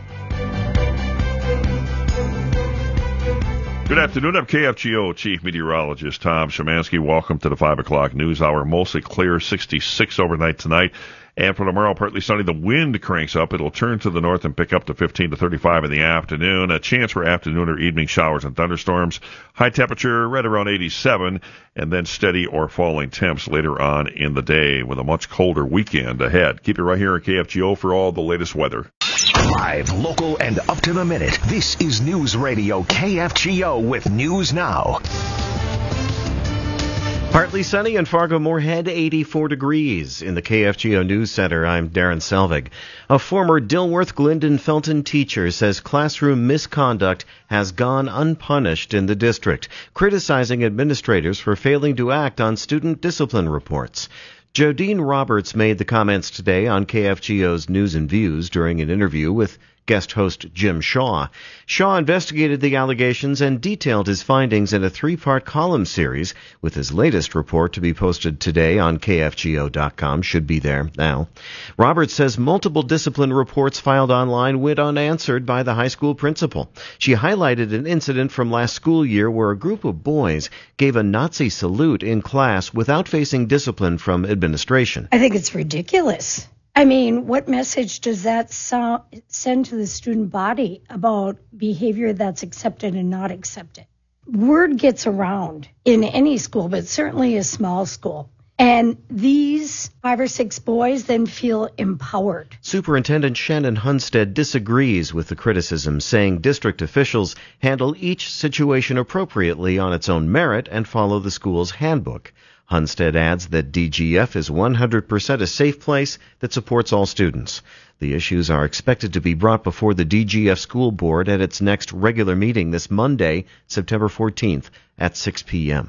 Good afternoon. I'm KFGO Chief Meteorologist Tom Szymanski. Welcome to the 5 o'clock news hour. Mostly clear, 66 overnight tonight. And for tomorrow, partly sunny. The wind cranks up. It'll turn to the north and pick up to 15 to 35 in the afternoon. A chance for afternoon or evening showers and thunderstorms. High temperature right around 87, and then steady or falling temps later on in the day with a much colder weekend ahead. Keep it right here at KFGO for all the latest weather. Live, local, and up to the minute. This is News Radio KFGO with News Now. Partly sunny in Fargo-Moorhead, 84 degrees. In the KFGO News Center, I'm Darren Selvig. A former Dilworth Glendon Felton teacher says classroom misconduct has gone unpunished in the district, criticizing administrators for failing to act on student discipline reports. Jodine Roberts made the comments today on KFGO's News and Views during an interview with guest host Jim Shaw. Shaw investigated the allegations and detailed his findings in a 3-part column series, with his latest report to be posted today on KFGO.com. Should be there now. Roberts says multiple discipline reports filed online went unanswered by the high school principal. She highlighted an incident from last school year where a group of boys gave a Nazi salute in class without facing discipline from administration. I think it's ridiculous. I mean, what message does that send to the student body about behavior that's accepted and not accepted? Word gets around in any school, but certainly a small school. And these 5 or 6 boys then feel empowered. Superintendent Shannon Hunstead disagrees with the criticism, saying district officials handle each situation appropriately on its own merit and follow the school's handbook. Hunstead adds that DGF is 100% a safe place that supports all students. The issues are expected to be brought before the DGF School Board at its next regular meeting this Monday, September 14th at 6 p.m.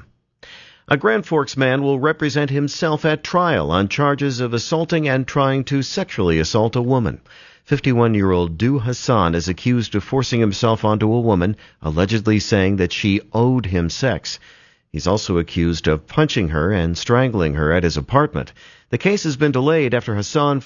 A Grand Forks man will represent himself at trial on charges of assaulting and trying to sexually assault a woman. 51-year-old Du Hassan is accused of forcing himself onto a woman, allegedly saying that she owed him sex. He's also accused of punching her and strangling her at his apartment. The case has been delayed after Hassan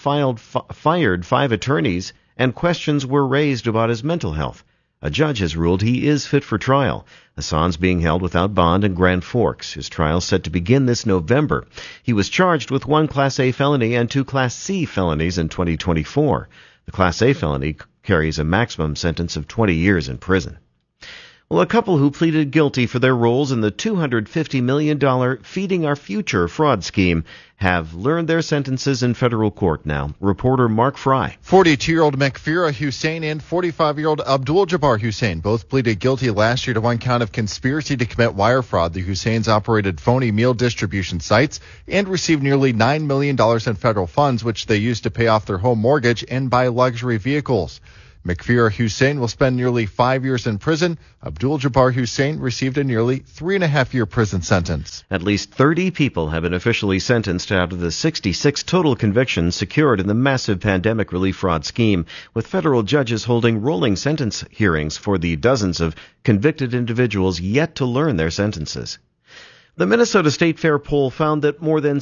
fired 5 attorneys and questions were raised about his mental health. A judge has ruled he is fit for trial. Hassan's being held without bond in Grand Forks. His trial is set to begin this November. He was charged with 1 Class A felony and 2 Class C felonies in 2024. The Class A felony carries a maximum sentence of 20 years in prison. Well, a couple who pleaded guilty for their roles in the $250 million Feeding Our Future fraud scheme have learned their sentences in federal court now. Reporter Mark Fry. 42-year-old Makfira Hussein and 45-year-old Abdul Jabbar Hussein both pleaded guilty last year to 1 count of conspiracy to commit wire fraud. The Husseins operated phony meal distribution sites and received nearly $9 million in federal funds, which they used to pay off their home mortgage and buy luxury vehicles. Makfira Hussein will spend nearly 5 years in prison. Abdul Jabbar Hussein received a nearly 3.5-year prison sentence. At least 30 people have been officially sentenced out of the 66 total convictions secured in the massive pandemic relief fraud scheme, with federal judges holding rolling sentence hearings for the dozens of convicted individuals yet to learn their sentences. The Minnesota State Fair poll found that more than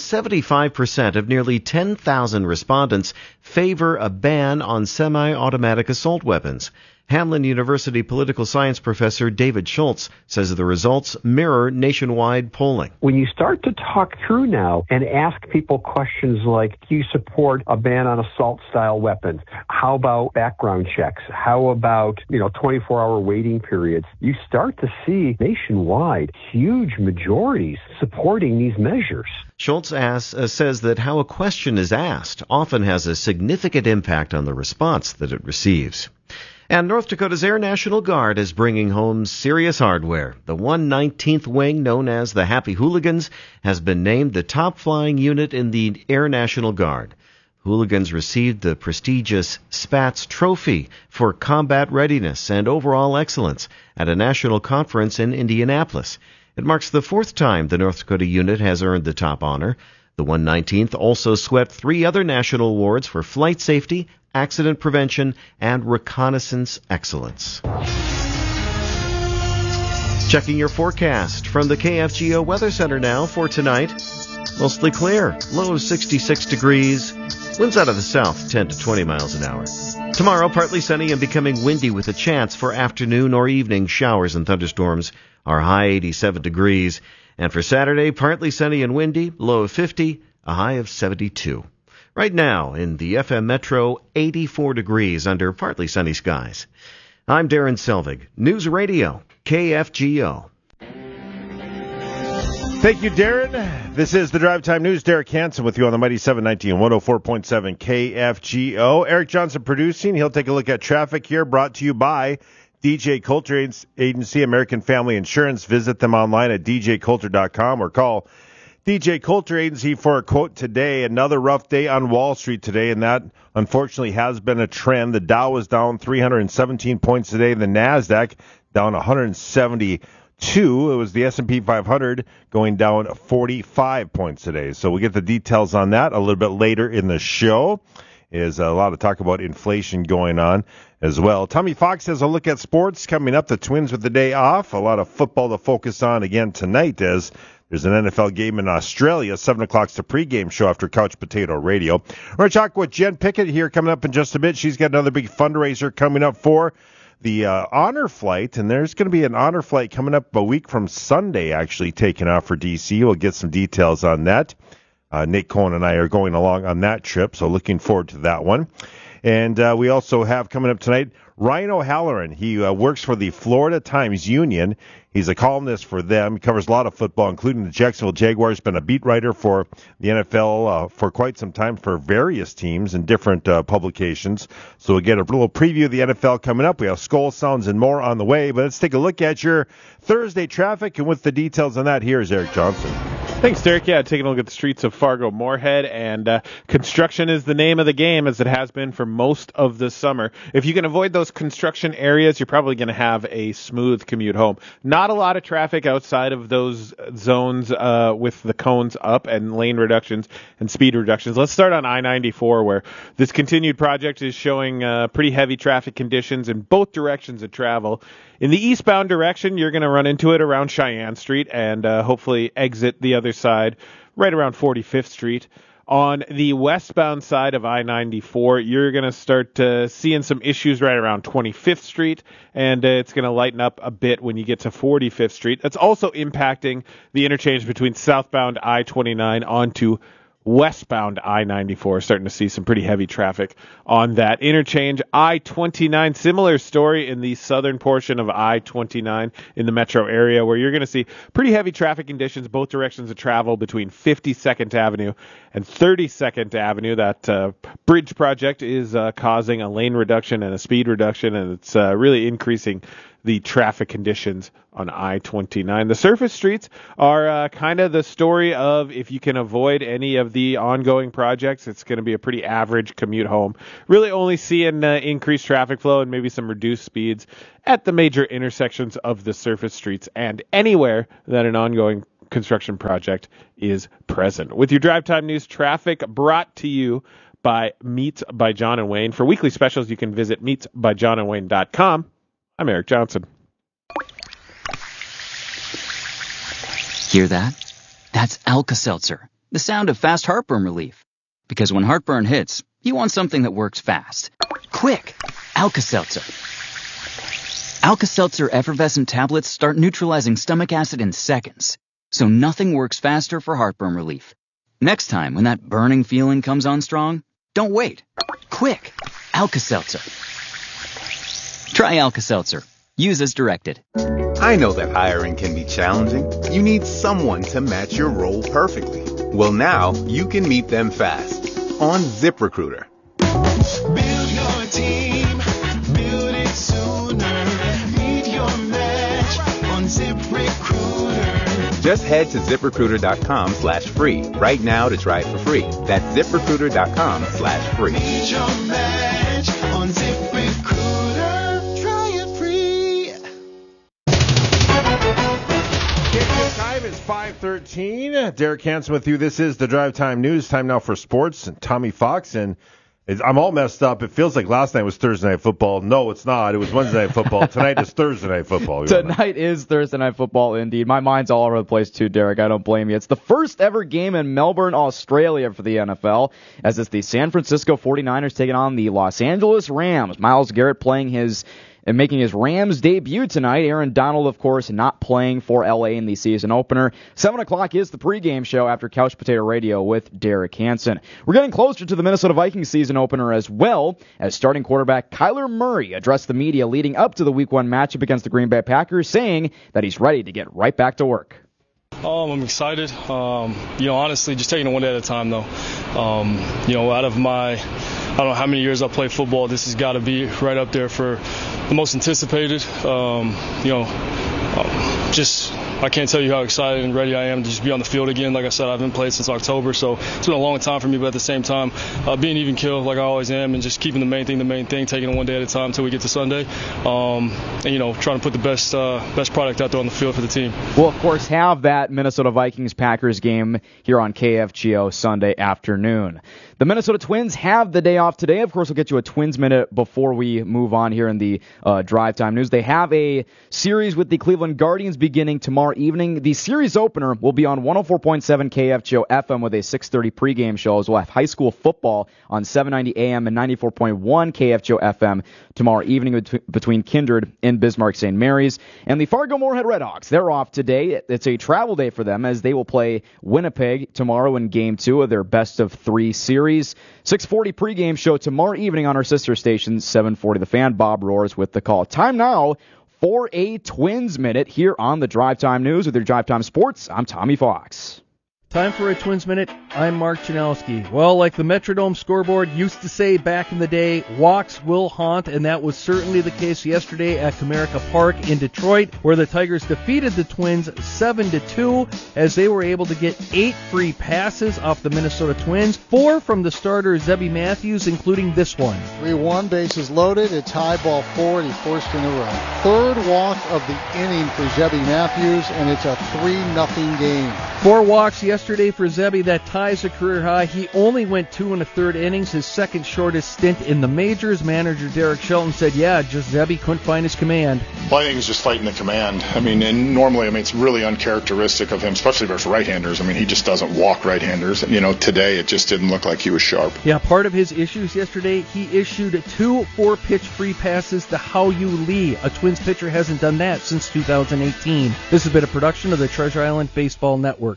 75% of nearly 10,000 respondents favor a ban on semi-automatic assault weapons. Hamline University political science professor David Schultz says the results mirror nationwide polling. When you start to talk through now and ask people questions like, do you support a ban on assault-style weapons? How about background checks? How about, 24-hour waiting periods? You start to see nationwide huge majorities supporting these measures. Schultz says that how a question is asked often has a significant impact on the response that it receives. And North Dakota's Air National Guard is bringing home serious hardware. The 119th Wing, known as the Happy Hooligans, has been named the top flying unit in the Air National Guard. Hooligans received the prestigious Spats Trophy for combat readiness and overall excellence at a national conference in Indianapolis. It marks the 4th time the North Dakota unit has earned the top honor. The 119th also swept 3 other national awards for flight safety, accident prevention, and reconnaissance excellence. Checking your forecast from the KFGO Weather Center now for tonight. Mostly clear, low of 66 degrees, winds out of the south 10 to 20 miles an hour. Tomorrow, partly sunny and becoming windy with a chance for afternoon or evening showers and thunderstorms. Our high 87 degrees. And for Saturday, partly sunny and windy, low of 50, a high of 72. Right now, in the FM Metro, 84 degrees under partly sunny skies. I'm Darren Selvig, News Radio, KFGO. Thank you, Darren. This is the Drive Time News. Derek Hansen with you on the Mighty 790 and 104.7 KFGO. Eric Johnson producing. He'll take a look at traffic here, brought to you by DJ Coulter Agency, American Family Insurance. Visit them online at djcoulter.com or call DJ Coulter Agency for a quote today. Another rough day on Wall Street today, and that unfortunately has been a trend. The Dow was down 317 points today. The NASDAQ down 172. It was the S&P 500 going down 45 points today. So we'll get the details on that a little bit later in the show. Is a lot of talk about inflation going on as well. Tommy Fox has a look at sports coming up. The Twins with the day off. A lot of football to focus on again tonight as there's an NFL game in Australia. 7 o'clock's the pregame show after Couch Potato Radio. We're going to talk with Jen Pickett here coming up in just a bit. She's got another big fundraiser coming up for the honor flight, and there's going to be an honor flight coming up a week from Sunday, actually taking off for D.C. We'll get some details on that. Nate Cohen and I are going along on that trip, so looking forward to that one. And we also have coming up tonight Ryan O'Halloran. He works for the Florida Times Union. He's a columnist for them. He covers a lot of football, including the Jacksonville Jaguars. Been a beat writer for the NFL for quite some time for various teams and different publications. So we'll get a little preview of the NFL coming up. We have Skull Sounds and more on the way. But let's take a look at your Thursday traffic. And with the details on that, here's Eric Johnson. Thanks, Derek. Yeah, taking a look at the streets of Fargo-Moorhead, and construction is the name of the game, as it has been for most of the summer. If you can avoid those construction areas, you're probably going to have a smooth commute home. Not a lot of traffic outside of those zones with the cones up and lane reductions and speed reductions. Let's start on I-94, where this continued project is showing pretty heavy traffic conditions in both directions of travel. In the eastbound direction, you're going to run into it around Cheyenne Street and hopefully exit the other side right around 45th Street. On the westbound side of I-94, you're going to start seeing some issues right around 25th Street, and it's going to lighten up a bit when you get to 45th Street. That's also impacting the interchange between southbound I-29 onto westbound I-94, starting to see some pretty heavy traffic on that interchange. I-29, similar story in the southern portion of I-29 in the metro area, where you're going to see pretty heavy traffic conditions both directions of travel between 52nd Avenue and 32nd Avenue. That bridge project is causing a lane reduction and a speed reduction, and it's really increasing the traffic conditions on I-29. The surface streets are kind of the story of if you can avoid any of the ongoing projects, it's going to be a pretty average commute home. Really only seeing increased traffic flow and maybe some reduced speeds at the major intersections of the surface streets and anywhere that an ongoing construction project is present. With your Drive Time News traffic brought to you by Meats by John and Wayne. For weekly specials, you can visit meatsbyjohnandwayne.com. I'm Eric Johnson. Hear that? That's Alka-Seltzer, the sound of fast heartburn relief. Because when heartburn hits, you want something that works fast. Quick! Alka-Seltzer. Alka-Seltzer effervescent tablets start neutralizing stomach acid in seconds, so nothing works faster for heartburn relief. Next time, when that burning feeling comes on strong, don't wait. Quick! Alka-Seltzer. Try Alka-Seltzer. Use as directed. I know that hiring can be challenging. You need someone to match your role perfectly. Well, now you can meet them fast on ZipRecruiter. Build your team. Build it sooner. Meet your match on ZipRecruiter. Just head to ZipRecruiter.com/free right now to try it for free. That's ZipRecruiter.com/free. Meet your match on ZipRecruiter. Time is 5:13. Derek Hansen with you. This is the Drive Time News. Time now for sports. And Tommy Fox. And I'm all messed up. It feels like last night was Thursday Night Football. No, it's not. It was Wednesday Night Football. Tonight is Thursday Night Football. Tonight is Thursday Night Football, indeed. My mind's all over the place, too, Derek. I don't blame you. It's the first ever game in Melbourne, Australia for the NFL, as it's the San Francisco 49ers taking on the Los Angeles Rams. Myles Garrett making his Rams debut tonight. Aaron Donald, of course, not playing for LA in the season opener. 7 o'clock is the pregame show after Couch Potato Radio with Derek Hansen. We're getting closer to the Minnesota Vikings season opener as well, as starting quarterback Kyler Murray addressed the media leading up to the Week 1 matchup against the Green Bay Packers, saying that he's ready to get right back to work. I'm excited. Honestly, just taking it one day at a time, though. Out of my, I don't know how many years I played football, this has got to be right up there for the most anticipated. I can't tell you how excited and ready I am to just be on the field again. Like I said, I haven't played since October, so it's been a long time for me, but at the same time, being even killed like I always am and just keeping the main thing, taking it one day at a time until we get to Sunday, and trying to put the best product out there on the field for the team. We'll, of course, have that Minnesota Vikings-Packers game here on KFGO Sunday afternoon. The Minnesota Twins have the day off today. Of course, we'll get you a Twins Minute before we move on here in the Drive Time News. They have a series with the Cleveland Cleveland Guardians beginning tomorrow evening. The series opener will be on 104.7 KFGO FM with a 6:30 pregame show, as we'll have high school football on 790 AM and 94.1 KFGO FM tomorrow evening between Kindred and Bismarck St. Mary's. And the Fargo-Moorhead Redhawks, they're off today. It's a travel day for them as they will play Winnipeg tomorrow in Game 2 of their best-of-3 series. 6:40 pregame show tomorrow evening on our sister station, 740 The Fan. Bob Roars with the call. Time now for a Twins Minute here on the Drive Time News with your Drive Time Sports. I'm Tommy Fox. Time for a Twins Minute. I'm Mark Janowski. Well, like the Metrodome scoreboard used to say back in the day, walks will haunt, and that was certainly the case yesterday at Comerica Park in Detroit, where the Tigers defeated the Twins 7-2 as they were able to get 8 free passes off the Minnesota Twins, 4 from the starter Zebby Matthews, including this one. 3-1, bases loaded. It's high ball forward. He forced in a row. Third walk of the inning for Zebby Matthews, and it's a 3-0 game. 4 walks yesterday for Zebby. That ties a career high. He only went 2 1/3 innings, his second shortest stint in the majors. Manager Derek Shelton said, just Zebby couldn't find his command. Well, I think he's just fighting the command. And normally, it's really uncharacteristic of him, especially versus right-handers. He just doesn't walk right-handers. Today it just didn't look like he was sharp. Yeah, part of his issues yesterday, he issued 2 4-pitch free passes to Hao-Yu Lee. A Twins pitcher hasn't done that since 2018. This has been a production of the Treasure Island Baseball Network.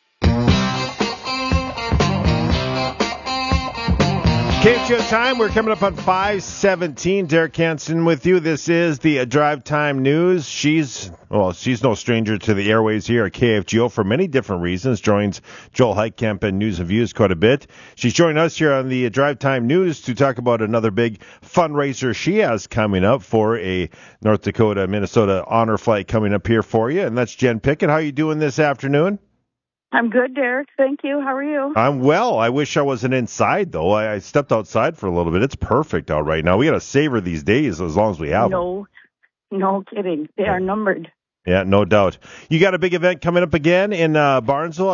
KFGO time. We're coming up on 5:17. Derek Hansen with you. This is the Drive Time News. She's no stranger to the airways here at KFGO for many different reasons. Joins Joel Heitkamp and News and Views quite a bit. She's joining us here on the Drive Time News to talk about another big fundraiser she has coming up for a North Dakota, Minnesota honor flight coming up here for you. And that's Jen Pickett. How are you doing this afternoon? I'm good, Derek. Thank you. How are you? I'm well. I wish I wasn't inside, though. I stepped outside for a little bit. It's perfect out right now. We got to savor these days as long as we have them. No kidding. They are numbered. Yeah, no doubt. You got a big event coming up again in Barnesville.